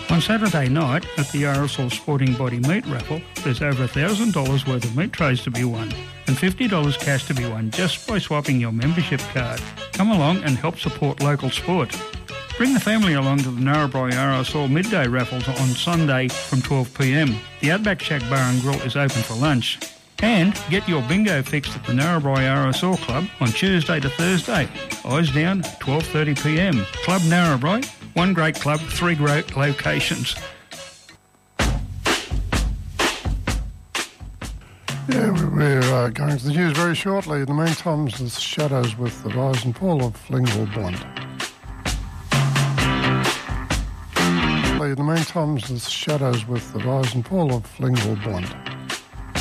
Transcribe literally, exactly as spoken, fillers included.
On Saturday night at the R S L Sporting Body Meat Raffle, there's over one thousand dollars worth of meat trays to be won and fifty dollars cash to be won just by swapping your membership card. Come along and help support local sport. Bring the family along to the Narrabri R S L midday raffles on Sunday from twelve p m. The Outback Shack Bar and Grill is open for lunch. And get your bingo fixed at the Narrabri R S L Club on Tuesday to Thursday. Eyes down, twelve thirty p m. Club Narrabri, one great club, three great locations. Yeah, we're uh, going to the news very shortly. In the meantime, the Shadows with the Rise and Fall of Flingwell Blunt. In the meantime, the Shadows with the Rise and Fall of Flingwell Blunt.